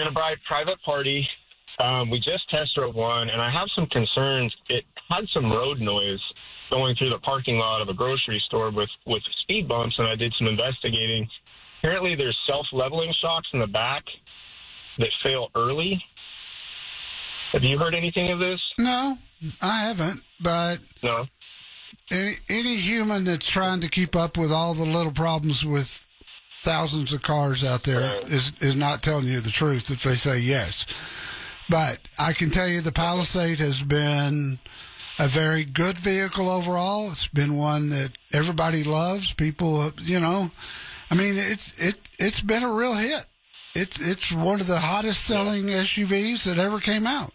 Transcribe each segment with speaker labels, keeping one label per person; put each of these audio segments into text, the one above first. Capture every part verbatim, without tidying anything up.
Speaker 1: a pri- private party. Um, we just test drove one, and I have some concerns. It had some road noise going through the parking lot of a grocery store with, with speed bumps, and I did some investigating. Apparently, there's self-leveling shocks in the back that fail early. Have you heard anything of this?
Speaker 2: No, I haven't, but
Speaker 1: No.
Speaker 2: any, any human that's trying to keep up with all the little problems with thousands of cars out there
Speaker 1: Right.
Speaker 2: is, is not telling you the truth if they say yes. But I can tell you the Palisade has been a very good vehicle overall. It's been one that everybody loves. People, you know, I mean, it's it it's been a real hit. It's it's one of the hottest selling yeah. S U Vs that ever came out.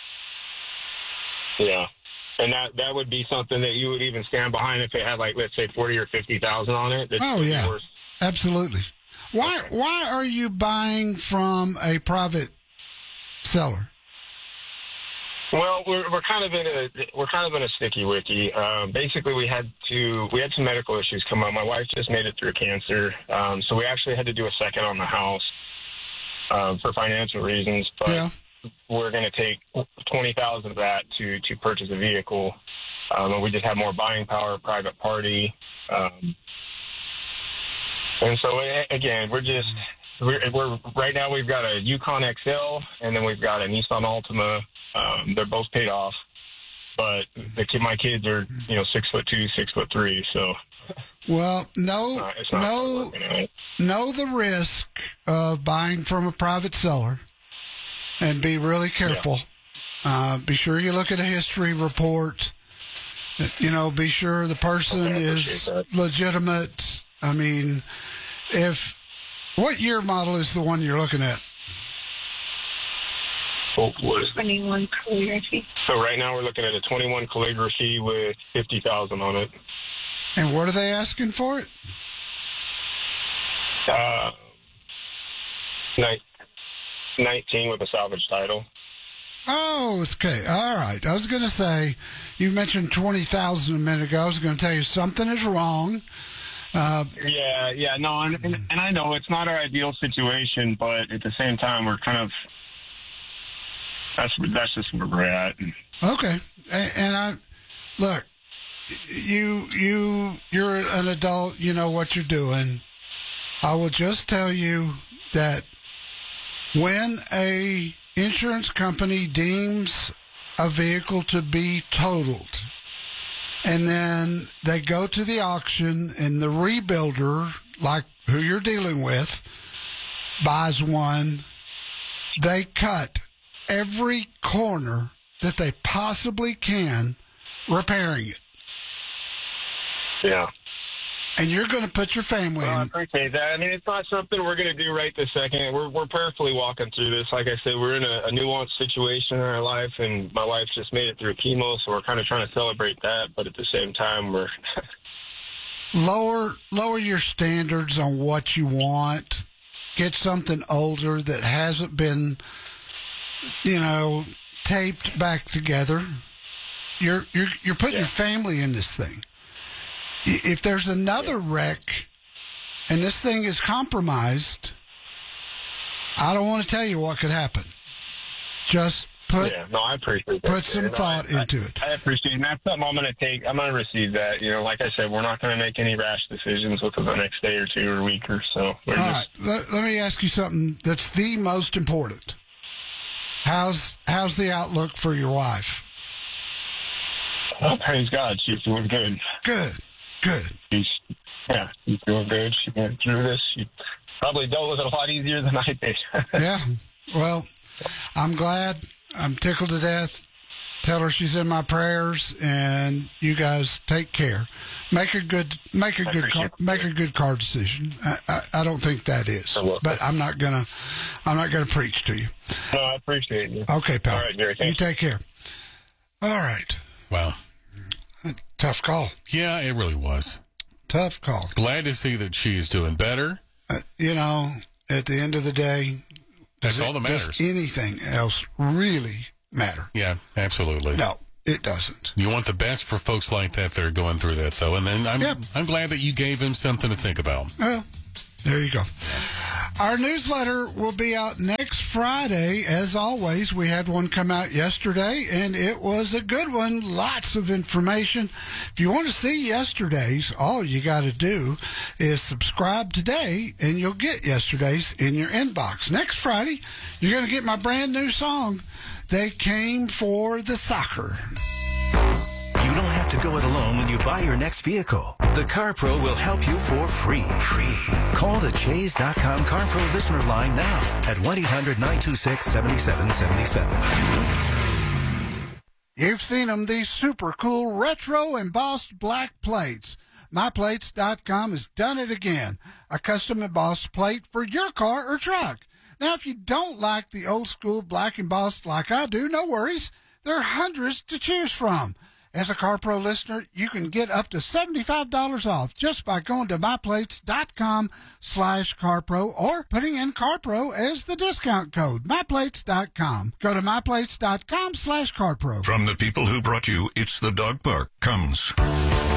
Speaker 1: Yeah, and that that would be something that you would even stand behind if it had, like, let's say forty or fifty thousand on it. That's
Speaker 2: oh yeah,
Speaker 1: worth.
Speaker 2: Absolutely. Why okay. why are you buying from a private seller?
Speaker 1: Well, we're we're kind of in a we're kind of in a sticky wicky. Um, basically, we had to we had some medical issues come up. My wife just made it through cancer, um, so we actually had to do a second on the house uh, for financial reasons. But
Speaker 2: yeah.
Speaker 1: we're going to take twenty thousand of that to to purchase a vehicle, um, and we just have more buying power, private party, um, and so again, we're just we're, we're right now we've got a Yukon X L, and then we've got a Nissan Altima. Um, they're both paid off, but the kid, my kids are, you know, six foot two, six foot three. So,
Speaker 2: well, no,
Speaker 1: it's not, it's not
Speaker 2: no, know the risk of buying from a private seller, and be really careful. Yeah. Uh, be sure you look at a history report. You know, be sure the person okay, is legitimate. I mean, if what year model is the one you're looking at?
Speaker 1: What is
Speaker 3: twenty-one Calligraphy.
Speaker 1: So right now we're looking at a twenty-one Calligraphy with fifty thousand on it.
Speaker 2: And what are they asking for it?
Speaker 1: Uh, nineteen with a salvage title.
Speaker 2: Oh, okay. All right. I was going to say, you mentioned twenty thousand a minute ago. I was going to tell you something is wrong. Uh,
Speaker 1: yeah, yeah, no, and, and, and I know it's not our ideal situation, but at the same time, we're kind of. That's that's just where we're at.
Speaker 2: Okay, and, and I look, you you you're an adult. You know what you're doing. I will just tell you that when a insurance company deems a vehicle to be totaled, and then they go to the auction, and the rebuilder, like who you're dealing with, buys one, they cut every corner that they possibly can repairing it.
Speaker 1: Yeah.
Speaker 2: And you're going to put your family
Speaker 1: well,
Speaker 2: in.
Speaker 1: I appreciate that. I mean, it's not something we're going to do right this second. We're we're prayerfully walking through this. Like I said, we're in a, a nuanced situation in our life, and my wife just made it through chemo, so we're kind of trying to celebrate that. But at the same time, we're...
Speaker 2: lower lower your standards on what you want. Get something older that hasn't been, you know, taped back together. You're you're you're putting yeah. your family in this thing. If there's another wreck and this thing is compromised, I don't want to tell you what could happen. Just put
Speaker 1: yeah, no, I appreciate that.
Speaker 2: Put some
Speaker 1: no,
Speaker 2: thought
Speaker 1: I,
Speaker 2: into
Speaker 1: I,
Speaker 2: it.
Speaker 1: I appreciate it. And that's something I'm going to take. I'm going to receive that. You know, like I said, we're not going to make any rash decisions within the next day or two or week or so. We're
Speaker 2: All
Speaker 1: just...
Speaker 2: right. Let, let me ask you something that's the most important. How's how's the outlook for your wife?
Speaker 1: Oh, praise God, she's doing good.
Speaker 2: Good, good.
Speaker 1: She's, yeah, she's doing good. She went through this. She probably dealt with it a lot easier than I did.
Speaker 2: Yeah, well, I'm glad. I'm tickled to death. Tell her she's in my prayers, and you guys take care. Make a good, make a good, car, make a good car decision. I, I, I don't think that is, but I'm not gonna, I'm not gonna preach to you.
Speaker 1: No, I appreciate you.
Speaker 2: Okay, pal.
Speaker 1: All right, Jerry.
Speaker 2: You take care. All right.
Speaker 4: Wow.
Speaker 2: Tough call.
Speaker 4: Yeah, it really was.
Speaker 2: Tough call.
Speaker 4: Glad to see that she's doing better.
Speaker 2: Uh, you know, at the end of the day,
Speaker 4: that's
Speaker 2: it,
Speaker 4: all that matters.
Speaker 2: Does anything else really matter?
Speaker 4: Yeah, absolutely.
Speaker 2: No, it doesn't.
Speaker 4: You want the best for folks like that that are going through that, though. And then I'm
Speaker 2: yep.
Speaker 4: I'm glad that you gave him something to think about.
Speaker 2: Well, There you go. Our newsletter will be out next Friday. As always, we had one come out yesterday, and it was a good one. Lots of information. If you want to see yesterday's, all you got to do is subscribe today, and you'll get yesterday's in your inbox. Next Friday, you're going to get my brand new song, They Came for the Soccer.
Speaker 3: You don't have to go it alone when you buy your next vehicle. The CarPro will help you for free. Free. Call the Chase dot com CarPro listener line now at one eight hundred nine two six seven seven seven seven.
Speaker 2: You've seen them, these super cool retro embossed black plates. my plates dot com has done it again. A custom embossed plate for your car or truck. Now, if you don't like the old school black embossed like I do, no worries. There are hundreds to choose from. As a CarPro listener, you can get up to seventy-five dollars off just by going to my plates dot com slash CarPro or putting in CarPro as the discount code, my plates dot com. Go to my plates dot com slash CarPro.
Speaker 5: From the people who brought you It's the Dog Park comes